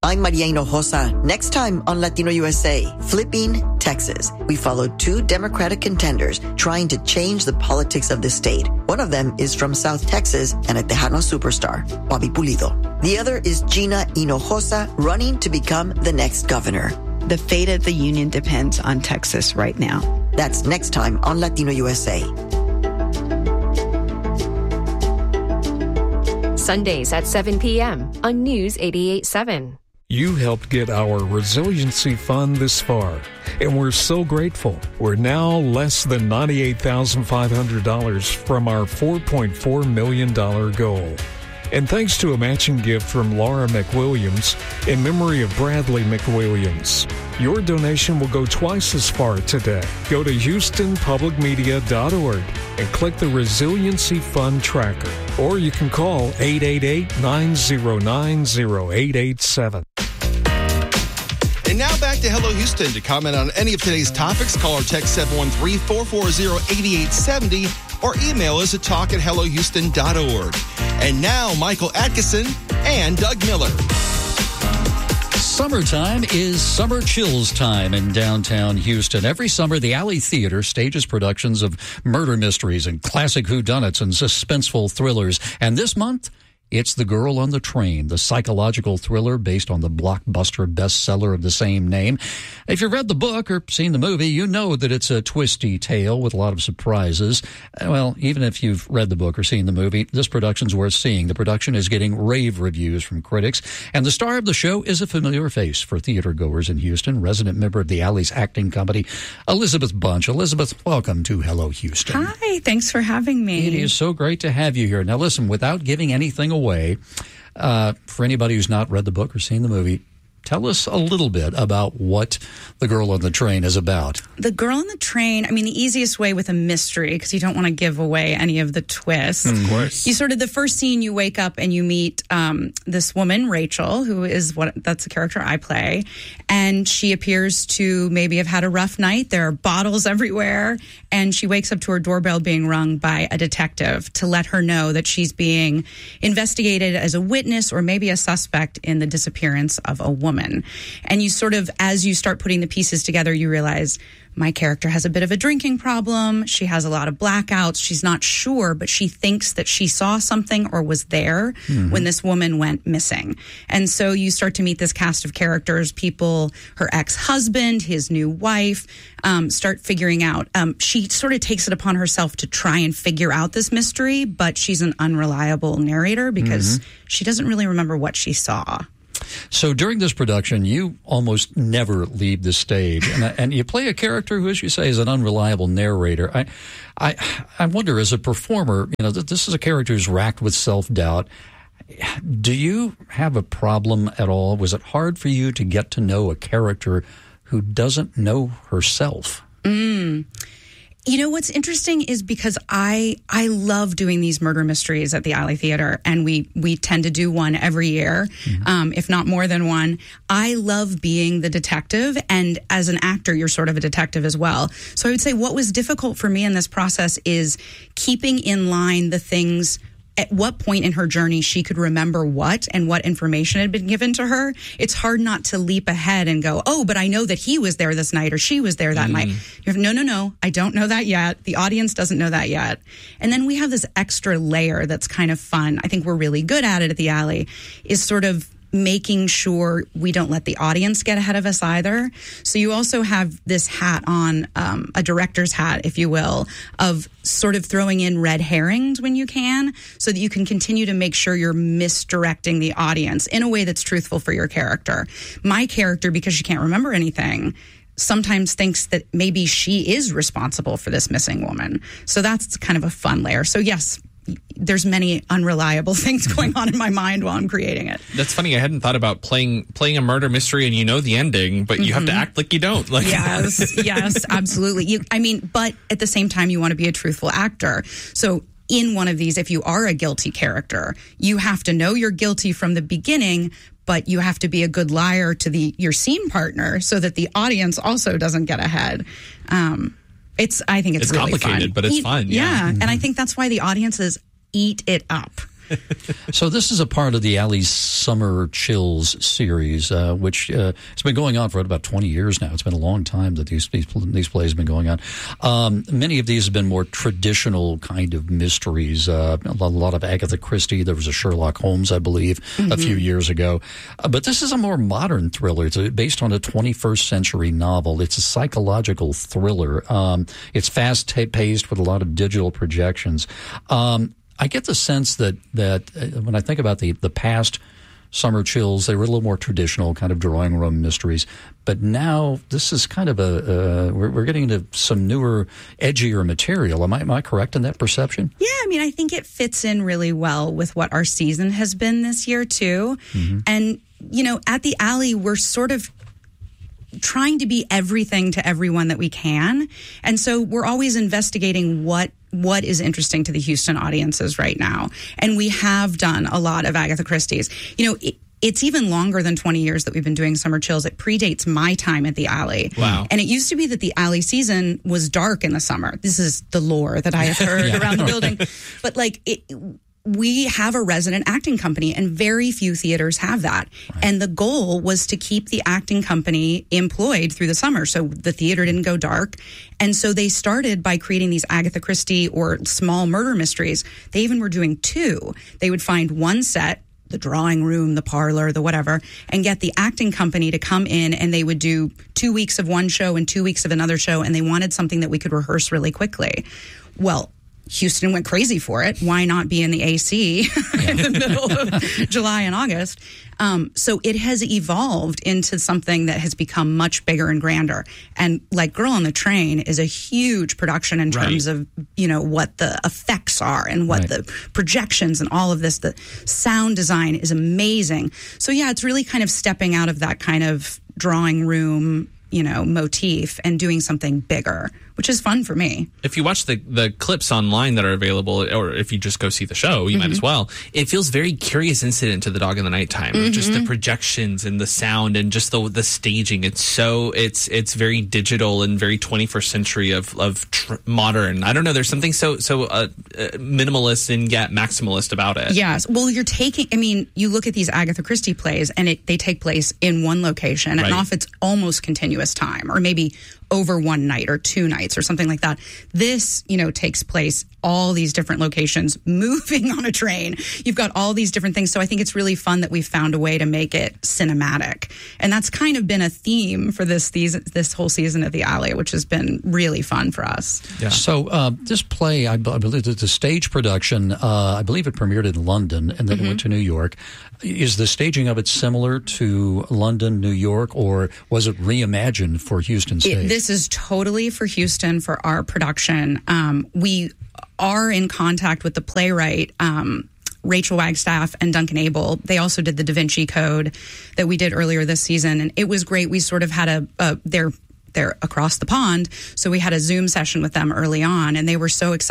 I'm Maria Hinojosa. Next time on Latino USA, flipping Texas. We followed two Democratic contenders trying to change the politics of the state. One of them is from South Texas and a Tejano superstar, Bobby Pulido. The other is Gina Hinojosa, running to become the next governor. The fate of the union depends on Texas right now. That's next time on Latino USA. Sundays at 7 p.m. on News 88.7. You helped get our resiliency fund this far, and we're so grateful. We're now less than $98,500 from our $4.4 million goal. And thanks to a matching gift from Laura McWilliams in memory of Bradley McWilliams. Your donation will go twice as far today. Go to HoustonPublicMedia.org and click the Resiliency Fund tracker. Or you can call 888-909-0887. And now back to Hello Houston. To comment on any of today's topics, call or text 713-440-8870 or email us at talk@hellohouston.org. And now, Michael Atkinson and Doug Miller. Summertime is summer chills time in downtown Houston. Every summer, the Alley Theater stages productions of murder mysteries and classic whodunits and suspenseful thrillers. And this month, it's The Girl on the Train, the psychological thriller based on the blockbuster bestseller of the same name. If you've read the book or seen the movie, you know that it's a twisty tale with a lot of surprises. Well, even if you've read the book or seen the movie, this production's worth seeing. The production is getting rave reviews from critics, and the star of the show is a familiar face for theatergoers in Houston, resident member of the Alley's acting company, Elizabeth Bunch. Elizabeth, welcome to Hello Houston. Hi, thanks for having me. It is so great to have you here. Now listen, without giving anything away, for anybody who's not read the book or seen the movie, tell us a little bit about what The Girl on the Train is about. The Girl on the Train, I mean, the easiest way with a mystery, because you don't want to give away any of the twists. Of course. You sort of, the first scene, you wake up and you meet this woman, Rachel, who is that's the character I play. And she appears to maybe have had a rough night. There are bottles everywhere. And she wakes up to her doorbell being rung by a detective to let her know that she's being investigated as a witness or maybe a suspect in the disappearance of a woman. And you sort of, as you start putting the pieces together, you realize my character has a bit of a drinking problem. She has a lot of blackouts. She's not sure, but she thinks that she saw something or was there when this woman went missing. And so you start to meet this cast of characters, people, her ex-husband, his new wife, start figuring out. She sort of takes it upon herself to try and figure out this mystery, but she's an unreliable narrator because she doesn't really remember what she saw. So during this production, you almost never leave the stage, and you play a character who, as you say, is an unreliable narrator. I wonder, as a performer, you know, this is a character who's racked with self-doubt. Do you have a problem at all? Was it hard for you to get to know a character who doesn't know herself? You know, what's interesting is because I love doing these murder mysteries at the Alley Theater, and we tend to do one every year, if not more than one. I love being the detective, and as an actor, you're sort of a detective as well. So I would say what was difficult for me in this process is keeping in line the things, at what point in her journey she could remember what and what information had been given to her. It's hard not to leap ahead and go, oh, but I know that he was there this night or she was there that night. You're, no, I don't know that yet. The audience doesn't know that yet. And then we have this extra layer that's kind of fun. I think we're really good at it at the Alley, is sort of making sure we don't let the audience get ahead of us either. So you also have this hat on, a director's hat, if you will, of sort of throwing in red herrings when you can, so that you can continue to make sure you're misdirecting the audience in a way that's truthful for your character. My character, because she can't remember anything, sometimes thinks that maybe she is responsible for this missing woman. So that's kind of a fun layer. So yes, there's many unreliable things going on in my mind while I'm creating it. That's funny. I hadn't thought about playing a murder mystery and you know the ending, but you have to act like you don't. Like Yes, absolutely. But at the same time, you want to be a truthful actor. So in one of these, if you are a guilty character, you have to know you're guilty from the beginning, but you have to be a good liar to your scene partner so that the audience also doesn't get ahead. I think it's really complicated, fun. but it's fun. Yeah. And I think that's why the audiences eat it up. So this is a part of the Alley's Summer Chills series, which it's been going on for about 20 years now. It's been a long time that these plays have been going on. Many of these have been more traditional kind of mysteries. A lot of Agatha Christie. There was a Sherlock Holmes, I believe, a few years ago. But this is a more modern thriller. It's based on a 21st century novel. It's a psychological thriller. It's fast-paced with a lot of digital projections. I get the sense that when I think about the past Summer Chills, they were a little more traditional, kind of drawing room mysteries. But now this is kind of we're getting into some newer, edgier material. Am I correct in that perception? Yeah, I mean, I think it fits in really well with what our season has been this year, too. And, at the Alley, we're sort of trying to be everything to everyone that we can. And so we're always investigating what is interesting to the Houston audiences right now. And we have done a lot of Agatha Christie's. It's even longer than 20 years that we've been doing Summer Chills. It predates my time at the Alley. Wow. And it used to be that the Alley season was dark in the summer. This is the lore that I have heard around the building. But we have a resident acting company, and very few theaters have that. Right. And the goal was to keep the acting company employed through the summer, so the theater didn't go dark. And so they started by creating these Agatha Christie or small murder mysteries. They even were doing 2. They would find one set, the drawing room, the parlor, the whatever, and get the acting company to come in, and they would do 2 weeks of one show and 2 weeks of another show, and they wanted something that we could rehearse really quickly. Well, Houston went crazy for it. Why not be in the AC in the middle of July and August? So it has evolved into something that has become much bigger and grander. And like Girl on the Train is a huge production in terms of, what the effects are and what the projections and all of this. The sound design is amazing. So yeah, it's really kind of stepping out of that kind of drawing room, motif and doing something bigger, which is fun for me. If you watch the clips online that are available, or if you just go see the show, you might as well. It feels very Curious Incident to the Dog in the Nighttime. Just the projections and the sound and just the staging. It's very digital and very 21st century of modern. I don't know. There's something so minimalist and yet maximalist about it. Yes. Well, you look at these Agatha Christie plays and they take place in one location, and often it's almost continuous time, or maybe over one night or 2 nights or something like that. This, takes place all these different locations, moving on a train. You've got all these different things. So I think it's really fun that we've found a way to make it cinematic. And that's kind of been a theme for this whole season of the Alley, which has been really fun for us. Yeah. So this play, I believe the stage production, I believe it premiered in London and then it went to New York. Is the staging of it similar to London, New York, or was it reimagined for Houston stage? This is totally for Houston for our production. We are in contact with the playwright, Rachel Wagstaff and Duncan Abel. They also did the Da Vinci Code that we did earlier this season, and it was great. We sort of had they're across the pond, so we had a Zoom session with them early on, and they were so excited